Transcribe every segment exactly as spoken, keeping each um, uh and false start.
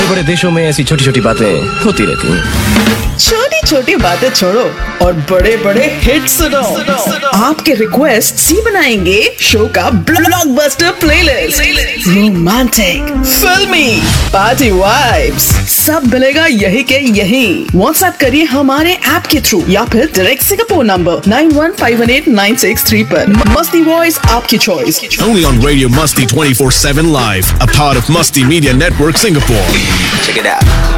बड़े बड़े देशों में ऐसी छोटी छोटी बातें होती रहती हैं। छोटी छोटी बातें छोड़ो और बड़े बड़े हिट सुनो। आपके रिक्वेस्ट ही बनाएंगे शो का ब्लॉकबस्टर प्लेलिस्ट। रोमांटिक, फिल्मी, पार्टी वाइब्स, सब मिलेगा यही के यही। व्हाट्सएप करिए हमारे ऐप के थ्रू या फिर direct Singapore number nine one five one eight nine six three पर। मस्ती वॉइस आपकी choice. Only on Radio Musty twenty-four seven Live, a part of Musty Media Network Singapore. Check it out.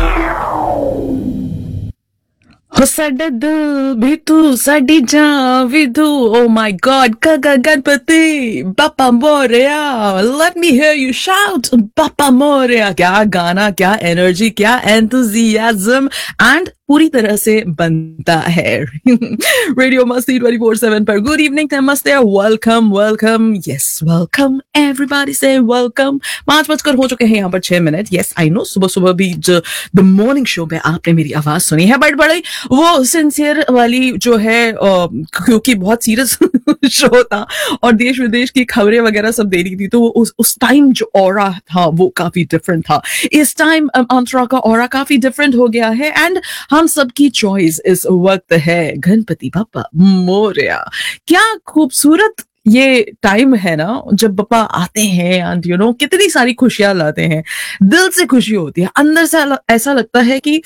हो साडा दिल भी तू साडी जान भी तू। ओ माय गॉड, गगा गणपति बापा Morya, let me here you shout बापा मोरया। क्या गाना, क्या एनर्जी, क्या एंथुजियाज्म एंड पूरी तरह से बनता है। रेडियो मस्ती ट्वेंटी फोर सेवन पर। गुड इवनिंग नमस्ते, welcome welcome, yes welcome everybody से वेलकम। पांच बजकर हो चुके हैं यहाँ पर छह मिनट। यस आई नो, सुबह सुबह भी जो द मॉर्निंग शो में आपने मेरी आवाज सुनी है, बट बड़े वो सिंसियर वाली जो है, क्योंकि बहुत सीरियस शो था और देश विदेश की खबरें वगैरह सब दे रही थी, तो उस उस टाइम जो ऑरा था वो काफी डिफरेंट था। इस टाइम अंतरा का ऑरा काफी डिफरेंट हो गया है एंड हम सबकी चॉइस इस वक्त है गणपति बाप्पा मोरया। क्या खूबसूरत ये टाइम है ना जब बप्पा आते हैं एंड यू नो कितनी सारी खुशियां लाते हैं। दिल से खुशी होती है, अंदर से ऐसा लगता है कि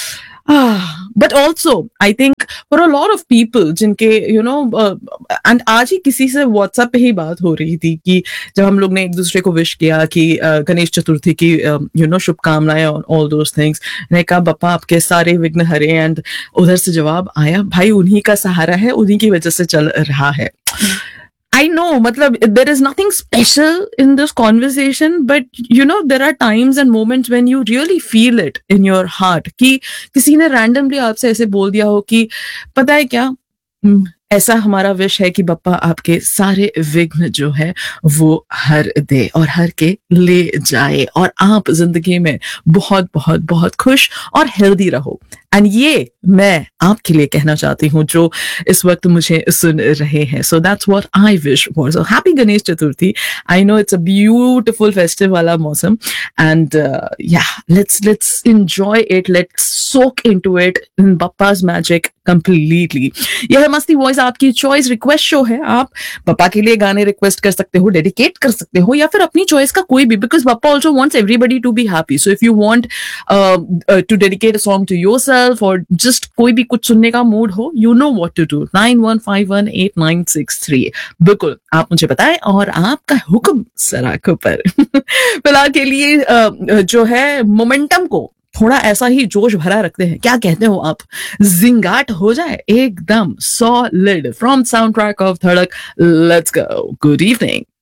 but also I think for a lot of people जिनके यू नो एंड आज ही किसी से व्हाट्सएप पे ही बात हो रही थी कि जब हम लोग ने एक दूसरे को विश किया कि uh, गणेश चतुर्थी की यू नो शुभकामनाएं ऑल दोज थिंग्स, ने कहा बप्पा आपके सारे विघ्न हरे, एंड उधर से जवाब आया भाई उन्हीं का सहारा है, उन्हीं की वजह से चल रहा है। I know, मतलब there is nothing special in this conversation, but you know there are times and moments when you really feel it in your heart कि किसी ने randomly आपसे ऐसे बोल दिया हो कि पता है क्या, ऐसा हमारा विश है कि बप्पा आपके सारे विघ्न जो है वो हर दे और हर के ले जाए और आप जिंदगी में बहुत बहुत बहुत खुश और हेल्दी रहो। एंड ये मैं आपके लिए कहना चाहती हूँ जो इस वक्त मुझे सुन रहे हैं। So that's what I wish for. So happy Ganesh Chaturthi. I know it's a beautiful festive वाला मौसम एंड या let's let's enjoy it, let's soak into it in बप्पा's magic completely. यह है मस्ती वॉइस, आपकी चॉइस रिक्वेस्ट शो है। आप बप्पा के लिए गाने रिक्वेस्ट कर सकते हो, डेडिकेट कर सकते हो, या फिर अपनी चॉइस का कोई भी, because Bappa also wants everybody to be happy. So if you want to dedicate a song to yourself और जस्ट कोई भी कुछ सुनने का मूड हो, you know what to do. Nine one five one eight nine six three, बिल्कुल आप मुझे बताएं और आपका हुक्म सराखों पर। फिलहाल के लिए uh, जो है मोमेंटम को थोड़ा ऐसा ही जोश भरा रखते हैं। क्या कहते हो आप, जिंगाट हो जाए एकदम solid from sound track of धड़क। Let's go. Good evening.